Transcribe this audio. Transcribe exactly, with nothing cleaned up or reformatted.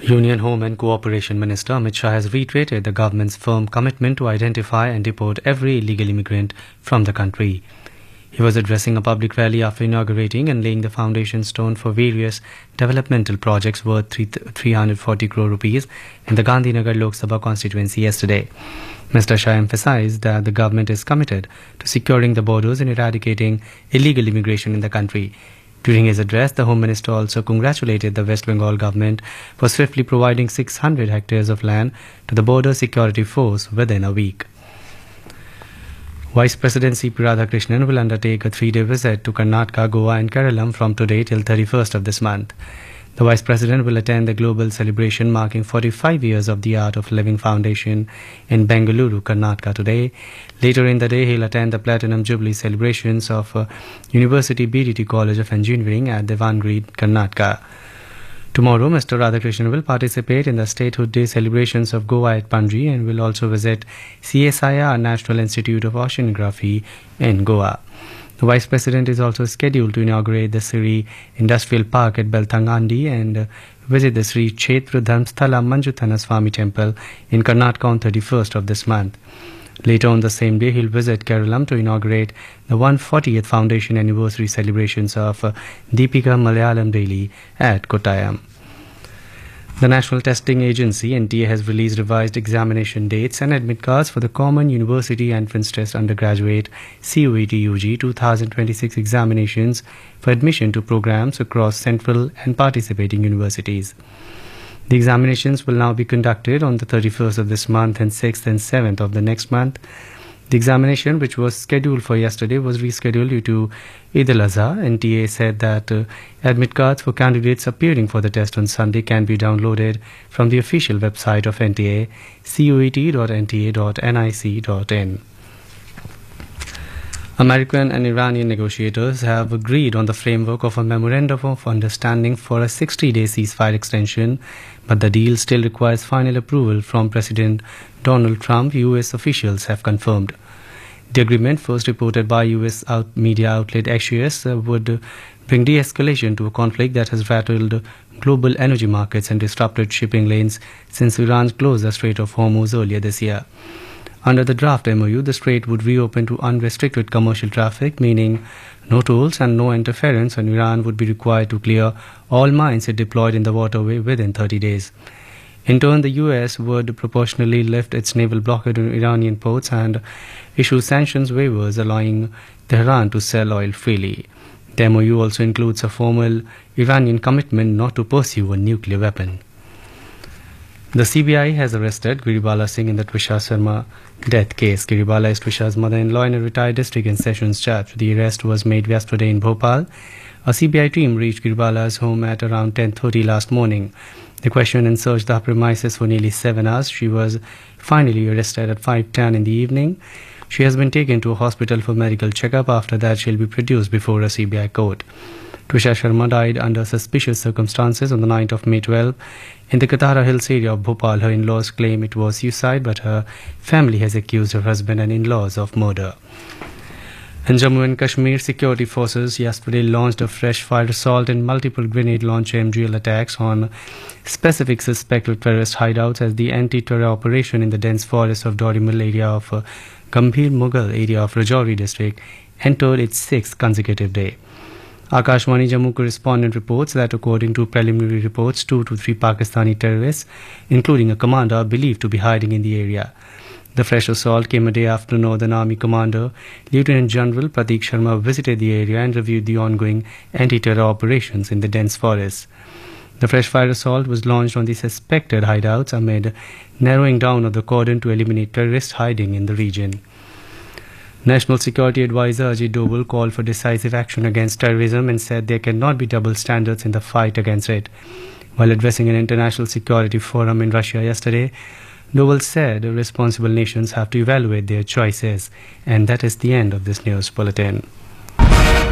Union Home and Cooperation Minister Amit Shah has reiterated the government's firm commitment to identify and deport every illegal immigrant from the country. He was addressing a public rally after inaugurating and laying the foundation stone for various developmental projects worth three hundred forty crore rupees in the Gandhinagar Lok Sabha constituency yesterday. Mister Shah emphasized that the government is committed to securing the borders and eradicating illegal immigration in the country. During his address, the Home Minister also congratulated the West Bengal government for swiftly providing six hundred hectares of land to the Border Security Force within a week. Vice President C P Radhakrishnan will undertake a three-day visit to Karnataka, Goa and Kerala from today till thirty-first of this month. The Vice President will attend the global celebration marking forty-five years of the Art of Living Foundation in Bengaluru, Karnataka today. Later in the day, he'll attend the Platinum Jubilee celebrations of uh, University B D T College of Engineering at Devangri, Karnataka. Tomorrow, Mister Radhakrishnan will participate in the Statehood Day celebrations of Goa at Panji and will also visit C S I R National Institute of Oceanography in Goa. The Vice President is also scheduled to inaugurate the Sri Industrial Park at Belthangandi and uh, visit the Sri Kshetra Dharmsthala Manjuthana Swami Temple in Karnataka on thirty-first of this month. Later on the same day, he'll visit Kerala to inaugurate the one hundred fortieth Foundation Anniversary celebrations of uh, Deepika Malayalam Daily at Kottayam. The National Testing Agency N T A has released revised examination dates and admit cards for the Common University Entrance Test Undergraduate C U E T U G twenty twenty-six examinations for admission to programs across central and participating universities. The examinations will now be conducted on the thirty-first of this month and sixth and seventh of the next month. The examination, which was scheduled for yesterday, was rescheduled due to Eid al-Azha. N T A said that uh, admit cards for candidates appearing for the test on Sunday can be downloaded from the official website of N T A, cuet dot n t a dot nic dot in. American and Iranian negotiators have agreed on the framework of a memorandum of understanding for a sixty-day ceasefire extension, but the deal still requires final approval from President Donald Trump, U S officials have confirmed. The agreement, first reported by U S out media outlet Axios, uh, would bring de-escalation to a conflict that has rattled global energy markets and disrupted shipping lanes since Iran closed the Strait of Hormuz earlier this year. Under the draft M O U, the strait would reopen to unrestricted commercial traffic, meaning no tolls and no interference, and Iran would be required to clear all mines it deployed in the waterway within thirty days. In turn, the U S would proportionally lift its naval blockade on Iranian ports and issue sanctions waivers allowing Tehran to sell oil freely. The M O U also includes a formal Iranian commitment not to pursue a nuclear weapon. The C B I has arrested Giribala Singh in the Trisha Sharma death case. Giribala is Trisha's mother-in-law and a retired district and sessions judge. The arrest was made yesterday in Bhopal. A C B I team reached Giribala's home at around ten thirty last morning. They questioned and searched the premises for nearly seven hours. She was finally arrested at five ten in the evening. She has been taken to a hospital for medical checkup. After that, she'll be produced before a C B I court. Trisha Sharma died under suspicious circumstances on the night of May twelfth in the Katara Hills area of Bhopal. Her in-laws claim it was suicide, but her family has accused her husband and in-laws of murder. In Jammu and Kashmir, security forces yesterday launched a fresh fire assault and multiple grenade launcher M G L attacks on specific suspected terrorist hideouts as the anti-terror operation in the dense forest of Dorimil area of uh, Gambhir Mughal area of Rajouri district entered its sixth consecutive day. Akashwani Jammu correspondent reports that according to preliminary reports, two to three Pakistani terrorists, including a commander, are believed to be hiding in the area. The fresh assault came a day after Northern Army Commander Lieutenant General Prateek Sharma visited the area and reviewed the ongoing anti-terror operations in the dense forests. The fresh fire assault was launched on the suspected hideouts amid narrowing down of the cordon to eliminate terrorists hiding in the region. National Security Advisor Ajit Doval called for decisive action against terrorism and said there cannot be double standards in the fight against it. While addressing an international security forum in Russia yesterday, Doval said responsible nations have to evaluate their choices. And that is the end of this news bulletin.